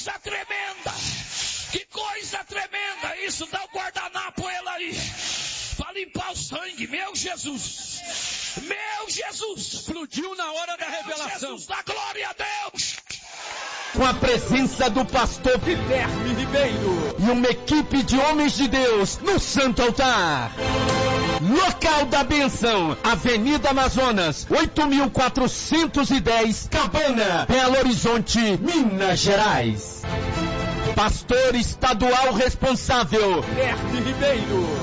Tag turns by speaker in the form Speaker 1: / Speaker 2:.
Speaker 1: coisa tremenda! Que coisa tremenda! Isso, dá o guardanapo a ela aí. Para limpar o sangue, meu Jesus! Meu Jesus!
Speaker 2: Explodiu na hora da revelação.
Speaker 1: Jesus, dá glória a Deus!
Speaker 3: Com a presença do pastor
Speaker 2: Guilherme Ribeiro
Speaker 3: e uma equipe de homens de Deus no Santo Altar. Local da bênção, Avenida Amazonas, 8.410, Cabana, Belo Horizonte, Minas Gerais. Pastor estadual responsável,
Speaker 2: Guilherme Ribeiro.